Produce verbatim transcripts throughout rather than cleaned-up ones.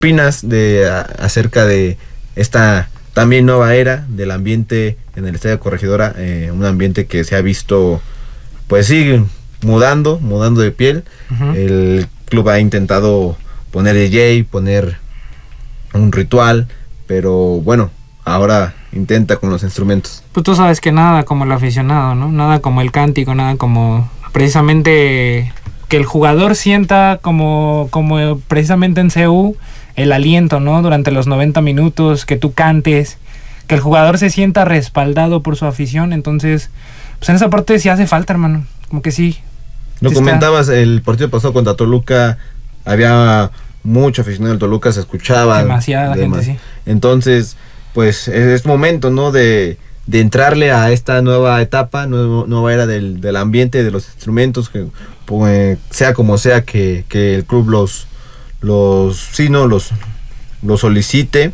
opinas de a, acerca de esta también nueva era del ambiente en el Estadio Corregidora? Eh, un ambiente que se ha visto, pues sí, mudando, mudando de piel. Uh-huh. El club ha intentado poner D J, poner un ritual, pero bueno, ahora intenta con los instrumentos. Pues tú sabes que nada como el aficionado, ¿no? Nada como el cántico, nada como precisamente que el jugador sienta como, como precisamente en C U el aliento, ¿no? Durante los noventa minutos, que tú cantes, que el jugador se sienta respaldado por su afición. Entonces, pues en esa parte sí hace falta, hermano. Como que sí. Lo sí comentabas, está. El partido pasado contra Toluca, había mucho aficionado del Toluca, se escuchaba. Demasiada demás. gente, sí. Entonces, pues es momento, ¿no? De, de entrarle a esta nueva etapa, nueva, nueva era del, del ambiente, de los instrumentos, que pues, sea como sea que, que el club los, los, sí, no, los, los solicite,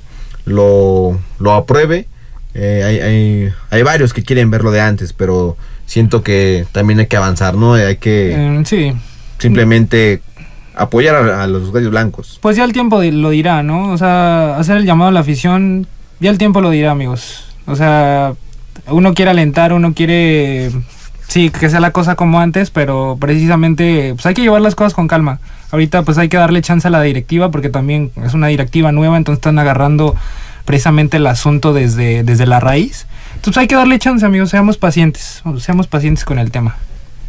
lo, lo apruebe. Eh, hay, hay, hay varios que quieren verlo de antes, pero siento que también hay que avanzar, ¿no? Hay que eh, sí. simplemente apoyar a, a los gallos blancos. Pues ya el tiempo lo dirá, ¿no? O sea, hacer el llamado a la afición, ya el tiempo lo dirá, amigos. O sea, uno quiere alentar, uno quiere, sí, que sea la cosa como antes, pero precisamente pues hay que llevar las cosas con calma. Ahorita pues hay que darle chance a la directiva, porque también es una directiva nueva, entonces están agarrando precisamente el asunto desde, desde la raíz. Entonces hay que darle chance, amigos, seamos pacientes, seamos pacientes con el tema.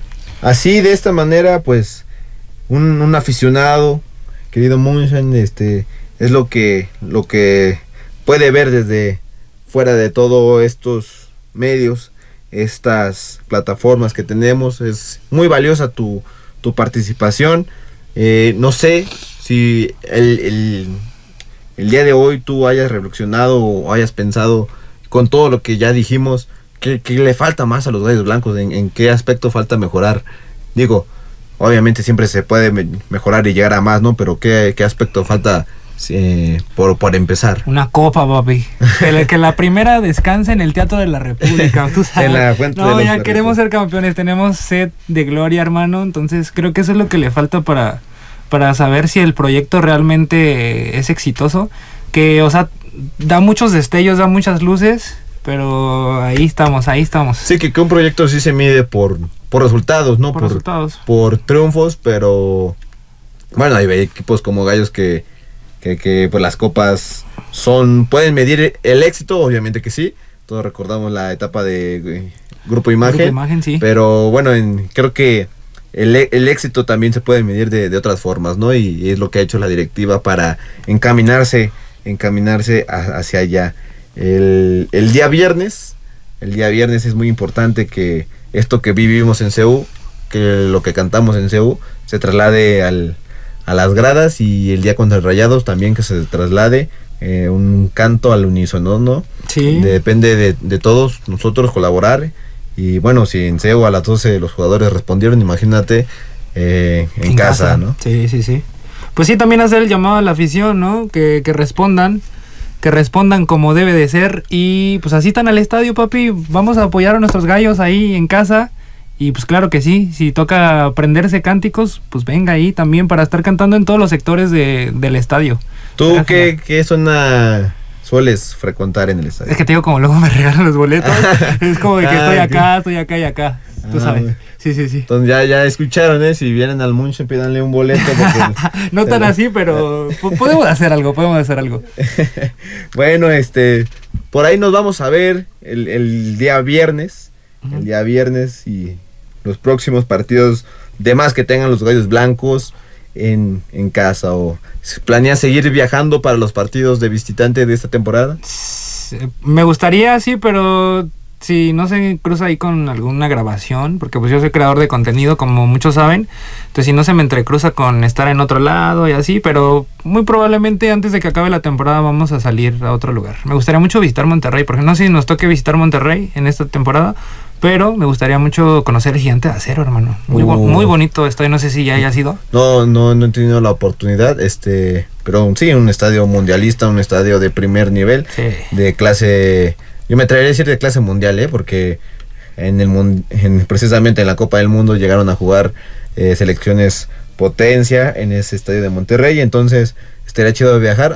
Así, de esta manera, pues, un, un aficionado, querido Munchen, este, es lo que, lo que puede ver desde fuera de todos estos medios, estas plataformas que tenemos. Es muy valiosa tu, tu participación. Eh, no sé si el, el, el día de hoy tú hayas reflexionado o hayas pensado con todo lo que ya dijimos, ¿qué, qué le falta más a los gallos blancos? ¿En, en qué aspecto falta mejorar? Digo, obviamente siempre se puede me, mejorar y llegar a más, ¿no? Pero ¿qué, qué aspecto falta eh, por, por empezar? Una copa, papi. Que la, que la primera descanse en el Teatro de la República, tú sabes. En la fuente no, de ya los queremos ser campeones, tenemos sed de gloria, hermano. Entonces creo que eso es lo que le falta para, para saber si el proyecto realmente es exitoso. Que, o sea, da muchos destellos, da muchas luces, pero ahí estamos, ahí estamos. Sí, que, que un proyecto sí se mide por, por resultados, ¿no? Por, por resultados. Por triunfos, pero bueno, hay equipos como Gallos que, que, que pues las copas son, pueden medir el éxito, obviamente que sí. Todos recordamos la etapa de eh, Grupo Imagen. Grupo Imagen, sí. Pero bueno, en, creo que el, el éxito también se puede medir de, de otras formas, ¿no? Y, y es lo que ha hecho la directiva para encaminarse encaminarse a, hacia allá. El, el día viernes, el día viernes es muy importante que esto que vivimos en C U, que lo que cantamos en C U, se traslade al, a las gradas, y el día contra Rayados también que se traslade eh, un canto al unísono, ¿no? Sí. Depende de, de todos nosotros colaborar, y bueno, si en C U a las doce los jugadores respondieron, imagínate eh, en, en casa, casa, ¿no? Sí, sí, sí. Pues sí, también hacer el llamado a la afición, ¿no? Que, que respondan, que respondan como debe de ser. Y pues asistan al estadio, papi. Vamos a apoyar a nuestros gallos ahí en casa. Y pues claro que sí, si toca aprenderse cánticos, pues venga ahí también para estar cantando en todos los sectores de, del estadio. ¿Tú qué, qué zona sueles frecuentar en el estadio? Es que te digo, como luego me regalan los boletos, es como de que estoy acá, estoy acá y acá. Tú ah, sabes. Wey. Sí, sí, sí. Entonces ya, ya escucharon, ¿eh? Si vienen al Munchen, pídanle un boleto. Porque no tan así, pero podemos hacer algo, podemos hacer algo. Bueno, este, por ahí nos vamos a ver el, el día viernes. Uh-huh. El día viernes y los próximos partidos demás que tengan los gallos blancos en, en casa. ¿O planeas seguir viajando para los partidos de visitante de esta temporada? Me gustaría, sí, pero si no se cruza ahí con alguna grabación, porque pues yo soy creador de contenido, como muchos saben, entonces si no se me entrecruza con estar en otro lado y así, pero muy probablemente antes de que acabe la temporada vamos a salir a otro lugar. Me gustaría mucho visitar Monterrey, porque no sé si nos toque visitar Monterrey en esta temporada, pero me gustaría mucho conocer el Gigante de Acero, hermano. Muy, uh. muy bonito estoy, no sé si ya haya sido. No, no, no he tenido la oportunidad, este, pero sí, un estadio mundialista, un estadio de primer nivel, sí. De clase, yo me atrevería a decir de clase mundial, ¿eh? Porque en el en, precisamente en la Copa del Mundo llegaron a jugar eh, selecciones potencia en ese estadio de Monterrey, entonces estaría chido viajar.